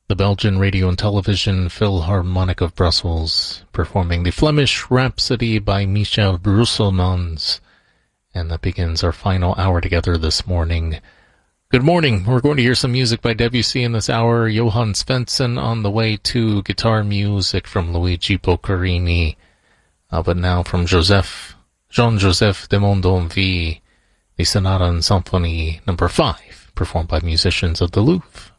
The Belgian Radio and Television Philharmonic of Brussels, performing the Flemish Rhapsody by Michel Brusselmans. And that begins our final hour together this morning. Good morning. We're going to hear some music by Debussy in this hour. Johann Svensson on the way to guitar music from Luigi Boccherini. But now from Jean-Joseph de Mondonvie, the Sonata and Symphony No. 5, performed by musicians of the Louvre.